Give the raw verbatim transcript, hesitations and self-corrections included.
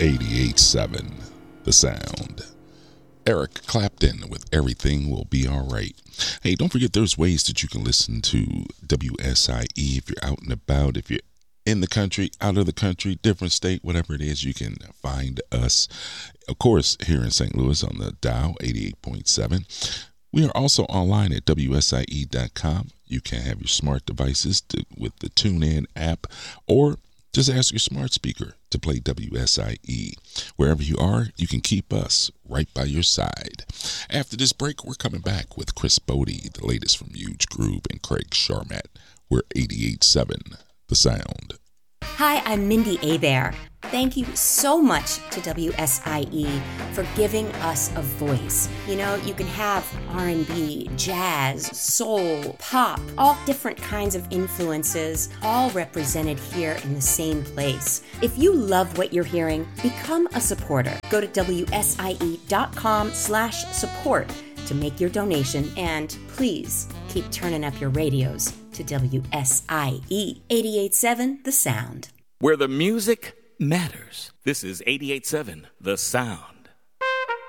eighty-eight seven, The Sound. Eric Clapton with Everything Will Be Alright. Hey, don't forget there's ways that you can listen to W S I E if you're out and about, if you're in the country, out of the country, different state, whatever it is, you can find us. Of course, here in Saint Louis on the dial, eighty-eight point seven. We are also online at W S I E dot com. You can have your smart devices to, with the TuneIn app, or just ask your smart speaker to play W S I E. Wherever you are, you can keep us right by your side. After this break, we're coming back with Chris Bodie, the latest from Huge Groove, and Craig Sharmat. We're eighty-eight seven, The Sound. Hi, I'm Mindy Abair. Thank you so much to W S I E for giving us a voice. You know, you can have R and B, jazz, soul, pop, all different kinds of influences, all represented here in the same place. If you love what you're hearing, become a supporter. Go to W S I E dot com slash support to make your donation, and please keep turning up your radios to W S I E eighty-eight seven The Sound. Where the music matters. This is eighty-eight seven The Sound.